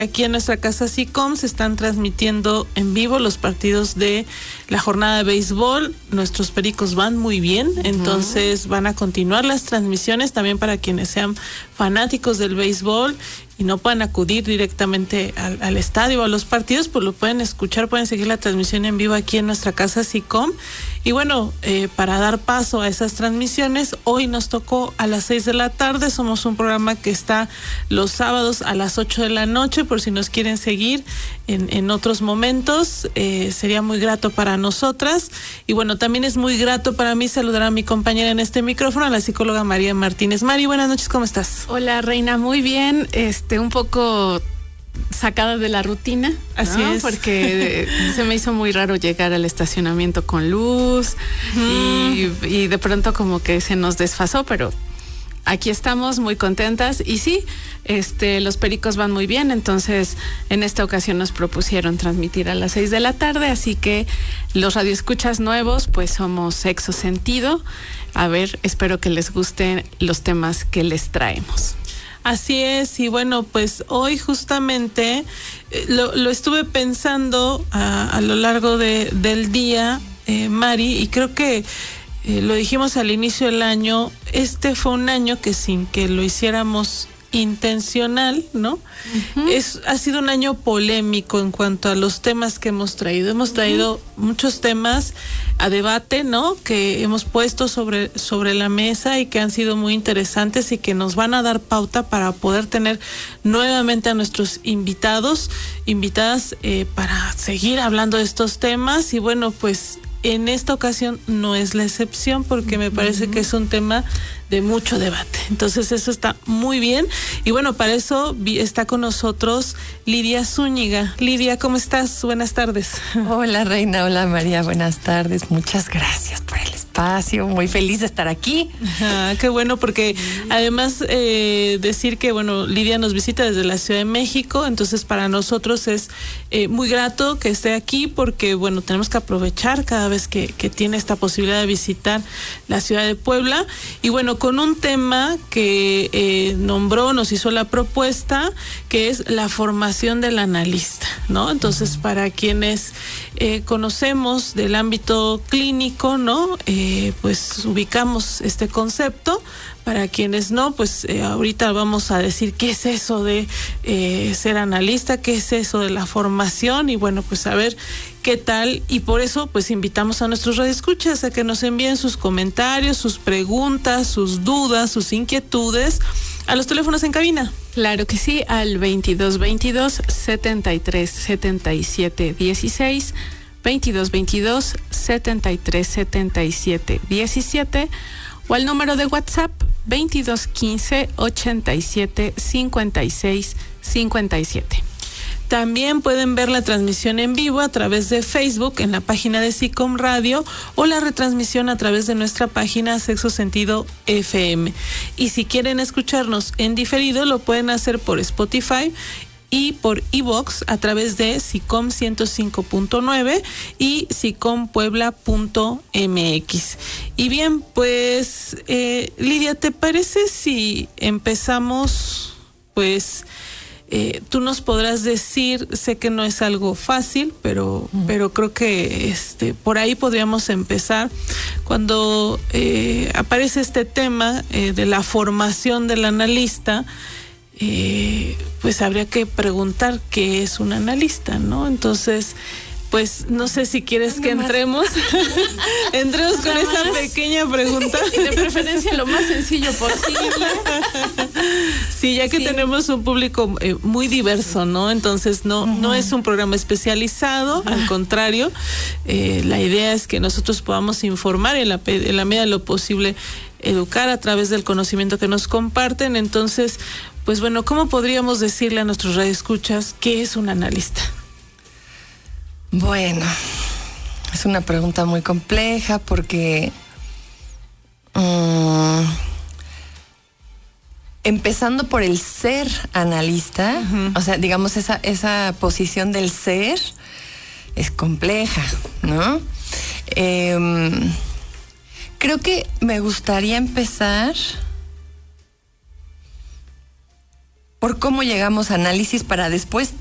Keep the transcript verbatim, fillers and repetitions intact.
Aquí en nuestra casa SICOM se están transmitiendo en vivo los partidos de la jornada de béisbol. Nuestros pericos van muy bien, entonces van a continuar las transmisiones también para quienes sean fanáticos del béisbol y no puedan acudir directamente al, al estadio o a los partidos, pues lo pueden escuchar, pueden seguir la transmisión en vivo aquí en nuestra casa SICOM. Y bueno, eh, para dar paso a esas transmisiones, hoy nos tocó a las seis de la tarde. Somos un programa que está los sábados a las ocho de la noche, por si nos quieren seguir en, en otros momentos, eh, sería muy grato para nosotras. Y bueno, también es muy grato para mí saludar a mi compañera en este micrófono, a la psicóloga María Martínez. Mari, buenas noches, ¿cómo estás? Hola, Reina, muy bien, este, un poco sacada de la rutina, así ¿no? es, porque se me hizo muy raro llegar al estacionamiento con luz uh-huh. y, y de pronto como que se nos desfasó, pero aquí estamos muy contentas y sí, este, los pericos van muy bien, entonces en esta ocasión nos propusieron transmitir a las seis de la tarde, así que los radioescuchas nuevos, pues somos Sexo Sentido. A ver, espero que les gusten los temas que les traemos. Así es, y bueno, pues hoy justamente eh, lo, lo estuve pensando a, a lo largo de, del día, eh, Mari, y creo que eh, lo dijimos al inicio del año, este fue un año que sin que lo hiciéramos intencional, ¿no? Uh-huh. Es, ha sido un año polémico en cuanto a los temas que hemos traído. Hemos traído uh-huh. muchos temas a debate, ¿no? Que hemos puesto sobre, sobre la mesa y que han sido muy interesantes y que nos van a dar pauta para poder tener nuevamente a nuestros invitados, invitadas eh, para seguir hablando de estos temas. Y bueno, pues en esta ocasión no es la excepción porque me parece que es un tema de mucho debate. Entonces eso está muy bien. Y bueno, para eso está con nosotros Lidia Zúñiga. Lidia, ¿cómo estás? Buenas tardes. Hola, Reina. Hola, María. Buenas tardes. Muchas gracias por el espacio. Muy feliz de estar aquí. Ah, qué bueno, porque además eh, decir que, bueno, Lidia nos visita desde la Ciudad de México, entonces para nosotros es eh, muy grato que esté aquí porque, bueno, tenemos que aprovechar cada vez que, que tiene esta posibilidad de visitar la ciudad de Puebla. Y bueno, con un tema que eh, nombró, nos hizo la propuesta, que es la formación del analista, ¿no? Entonces, para quienes eh, conocemos del ámbito clínico, ¿no? Eh, pues ubicamos este concepto. Para quienes no, pues eh, ahorita vamos a decir qué es eso de eh, ser analista, qué es eso de la formación y bueno, pues a ver qué tal. Y por eso pues invitamos a nuestros radioescuchas a que nos envíen sus comentarios, sus preguntas, sus dudas, sus inquietudes a los teléfonos en cabina. Claro que sí, al veintidós veintidós setenta y tres setenta y siete dieciséis, veintidós veintidós setenta y tres setenta y siete diecisiete o al número de WhatsApp veintidós quince ochenta y siete cincuenta y seis cincuenta y siete. También pueden ver la transmisión en vivo a través de Facebook en la página de SICOM Radio o la retransmisión a través de nuestra página Sexo Sentido F M. Y si quieren escucharnos en diferido, lo pueden hacer por Spotify y por iVoox a través de SICOM ciento cinco punto nueve y sicom puebla punto m x. Y bien, pues eh, Lidia, ¿te parece si empezamos? Pues eh, tú nos podrás decir, sé que no es algo fácil, pero, uh-huh. pero creo que este por ahí podríamos empezar. Cuando eh, aparece este tema eh, de la formación del analista, Eh, pues habría que preguntar qué es un analista, ¿no? Entonces, pues no sé si quieres que entremos, entremos con esa pequeña pregunta. De preferencia lo más sencillo posible. Sí, ya que sí. Tenemos un público eh, muy diverso, ¿no? Entonces no, uh-huh. no es un programa especializado, al contrario, eh, la idea es que nosotros podamos informar en la, en la medida de lo posible, educar a través del conocimiento que nos comparten. Entonces, pues bueno, ¿cómo podríamos decirle a nuestros radioescuchas qué es un analista? Bueno, es una pregunta muy compleja porque um, empezando por el ser analista, uh-huh. o sea, digamos esa, esa posición del ser es compleja, ¿no? Eh, creo que me gustaría empezar por cómo llegamos a análisis para después